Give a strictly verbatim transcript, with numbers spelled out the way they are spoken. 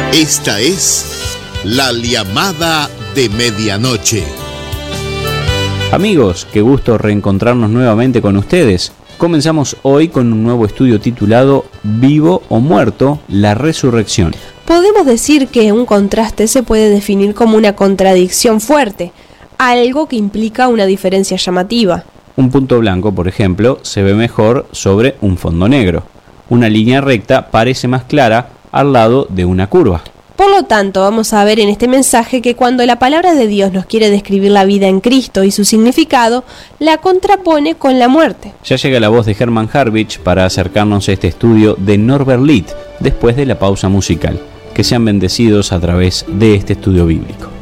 Esta es la llamada de medianoche. Amigos, qué gusto reencontrarnos nuevamente con ustedes. Comenzamos hoy con un nuevo estudio titulado Vivo o Muerto, la resurrección. Podemos decir que un contraste se puede definir como una contradicción fuerte, algo que implica una diferencia llamativa. Un punto blanco, por ejemplo, se ve mejor sobre un fondo negro. Una línea recta parece más clara al lado de una curva. Por lo tanto, vamos a ver en este mensaje que cuando la palabra de Dios nos quiere describir la vida en Cristo y su significado, la contrapone con la muerte. Ya llega la voz de Hermann Harvich para acercarnos a este estudio de Norbert Litt después de la pausa musical. Que sean bendecidos a través de este estudio bíblico.